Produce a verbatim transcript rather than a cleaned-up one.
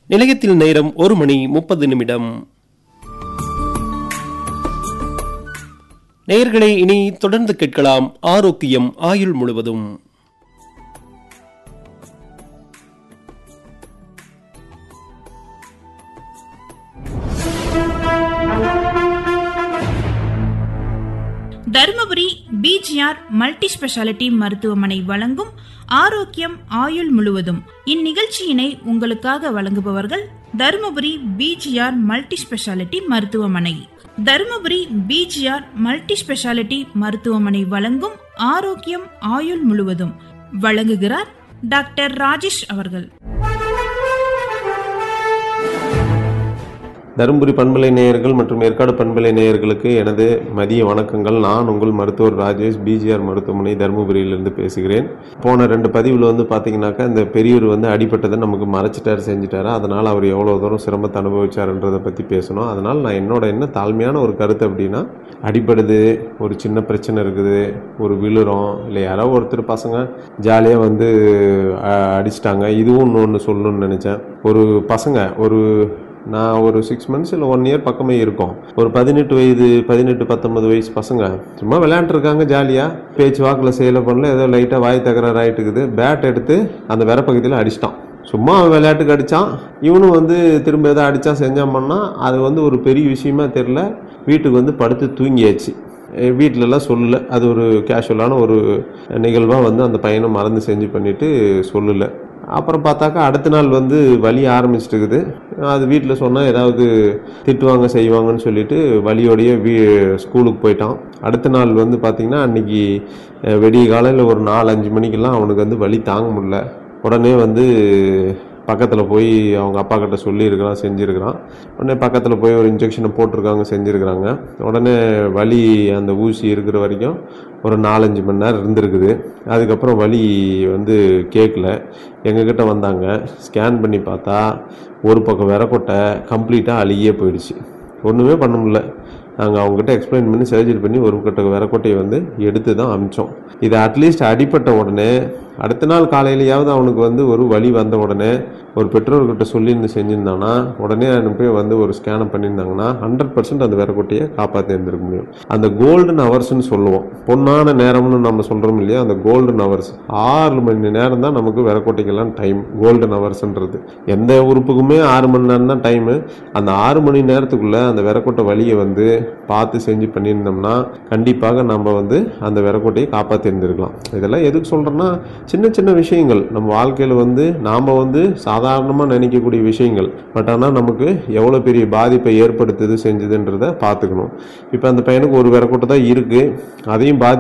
நிலையத்தில் நேரம் ஒரு மணி முப்பது நிமிடம். நேயர்களை இனி தொடர்ந்து கேட்கலாம் ஆரோக்கியம் ஆயுள் முழுவதும். தருமபுரி பிஜிஆர் மல்டி ஸ்பெஷாலிட்டி மருத்துவமனை வழங்கும் ஆரோக்கியம் ஆயுள் முழுவதும். இந்நிகழ்ச்சியினை உங்களுக்காக வழங்குபவர்கள் தருமபுரி பிஜிஆர் மல்டி ஸ்பெஷாலிட்டி மருத்துவமனை. தருமபுரி பிஜிஆர் மல்டி ஸ்பெஷாலிட்டி மருத்துவமனை வழங்கும் ஆரோக்கியம் ஆயுள் முழுவதும் வழங்குகிறார் டாக்டர் ராஜேஷ் அவர்கள். தருமபுரி பண்பலை நேயர்கள் மற்றும் ஏற்காடு பண்பலை நேயர்களுக்கு எனது மதிய வணக்கங்கள். நான் உங்கள் மருத்துவர் ராஜேஷ், பிஜிஆர் மருத்துவமனை தருமபுரியிலிருந்து பேசுகிறேன். போன ரெண்டு பதிவில் வந்து பார்த்தீங்கன்னாக்கா இந்த பெரியவர் வந்து அடிபட்டதை நமக்கு மறைச்சிட்டார், செஞ்சுட்டாரு. அதனால் அவர் எவ்வளோ தூரம் சிரமத்தை அனுபவிச்சாருன்றதை பற்றி பேசணும். அதனால் நான் என்னோட என்ன தாழ்மையான ஒரு கருத்து அப்படின்னா, அடிபடுது, ஒரு சின்ன பிரச்சனை இருக்குது, ஒரு விழுறோம், இல்லை யாரோ ஒருத்தர் பசங்க ஜாலியாக வந்து அடிச்சிட்டாங்க, இதுவும் ஒன்று சொல்லணும்னு நினச்சேன். ஒரு பசங்க ஒரு நான் ஒரு சிக்ஸ் மந்த்ஸ் இல்லை ஒன் இயர் பக்கமே இருக்கும், ஒரு பதினெட்டு வயது பதினெட்டு பத்தொன்பது வயசு பசங்க சும்மா விளையாண்டுருக்காங்க ஜாலியாக, பேச்சு வாக்கில் செயலை பண்ணல, ஏதோ லைட்டாக வாய் தகராறு ஆகிட்டு இருக்குது. பேட் எடுத்து அந்த விர பகுதியில் அடிச்சிட்டான். சும்மா விளையாட்டுக்கு அடித்தான். இவனும் வந்து திரும்ப எதாவது அடித்தான் செஞ்சான் பண்ணால் அது வந்து ஒரு பெரிய விஷயமா தெரில. வீட்டுக்கு வந்து படுத்து தூங்கியாச்சு. வீட்டிலலாம் சொல்லலை. அது ஒரு கேஷுவலான ஒரு நிகழ்வாக வந்து அந்த பையனை மறந்து செஞ்சு பண்ணிவிட்டு சொல்லலை. அப்புறம் பார்த்தாக்கா அடுத்த நாள் வந்து வலி ஆரம்பிச்சிட்டு இருக்குது. அது வீட்டில் சொன்னால் ஏதாவது திட்டுவாங்க செய்வாங்கன்னு சொல்லிட்டு வலியோடைய வீ ஸ்கூலுக்கு போயிட்டான். அடுத்த நாள் வந்து பார்த்திங்கன்னா அன்றைக்கி வெடிய காலையில் ஒரு நாலு அஞ்சு மணிக்கெல்லாம் அவனுக்கு வந்து வலி தாங்க முடியல. உடனே வந்து பக்கத்தில் போய் அவங்க அப்பா கிட்ட சொல்லியிருக்கிறான், செஞ்சுருக்கிறான். உடனே பக்கத்தில் போய் ஒரு இன்ஜெக்ஷனை போட்டிருக்காங்க, செஞ்சுருக்கிறாங்க. உடனே வலி அந்த ஊசி இருக்கிற வரைக்கும் ஒரு நாலஞ்சு மணி நேரம் இருந்திருக்குது. அதுக்கப்புறம் வலி வந்து கேட்கல. எங்ககிட்ட வந்தாங்க, ஸ்கேன் பண்ணி பார்த்தா ஒரு பக்கம் விரக்கொட்டை கம்ப்ளீட்டாக அழுகியே போயிடுச்சு. ஒன்றுமே பண்ண முடியல. நாங்கள் அவங்ககிட்ட எக்ஸ்பிளைன் பண்ணி சர்ஜரி பண்ணி ஒரு கட்ட விரக்கொட்டையை வந்து எடுத்து தான் அமிச்சோம். இது அட்லீஸ்ட் அடிப்பட்ட உடனே அடுத்த நாள் காலையிலையாவது அவனுக்கு வந்து ஒரு வலி வந்த உடனே ஒரு பெற்றோர்கிட்ட சொல்லியிருந்து செஞ்சுருந்தாங்கன்னா, உடனே அனுப்பி வந்து ஒரு ஸ்கேனை பண்ணியிருந்தாங்கன்னா ஹண்ட்ரட் பர்சன்ட் அந்த விரக்கொட்டையை காப்பாற்றி இருந்திருக்க முடியும். அந்த கோல்டன் ஹவர்ஸ்ன்னு சொல்லுவோம், பொன்னான நேரம்னு நம்ம சொல்கிறோம் இல்லையா, அந்த கோல்டன் ஹவர்ஸ் ஆறு மணி நேரம் தான் நமக்கு விரக்கொட்டைக்கெல்லாம் டைம். கோல்டன் ஹவர்ஸ்ன்றது எந்த உறுப்புக்குமே ஆறு மணி நேரம் தான் டைமு. அந்த ஆறு மணி நேரத்துக்குள்ளே அந்த விரக்கொட்டை வலியை வந்து பார்த்து செஞ்சு பண்ணியிருந்தோம்னா கண்டிப்பாக நம்ம வந்து அந்த விரக்கொட்டையை காப்பாற்றி இருந்திருக்கலாம். இதெல்லாம் எதுக்கு சொல்கிறேன்னா, சின்ன சின்ன விஷயங்கள் நம்ம வாழ்க்கையில் வந்து நாம் வந்து சாதாரணமாக நினைக்கக்கூடிய விஷயங்கள், பட் ஆனால் நமக்கு எவ்வளோ பெரிய பாதிப்பை ஏற்படுத்துது செஞ்சதுன்றதை பார்த்துக்கணும். இப்போ அந்த பையனுக்கு ஒரு விரக்கொட்டை தான் இருக்குது, அதையும் பாதி